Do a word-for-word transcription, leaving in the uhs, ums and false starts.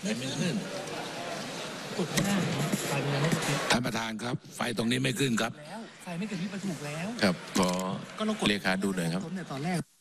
ไม่ขึ้นกดไม่ได้ไฟมันยังไม่ติดท่านประธานครับไฟตรงนี้ไม่ขึ้นครับไฟไม่กระพริบมาถูกแล้วครับขอเลขาดูหน่อยครับตอนแรก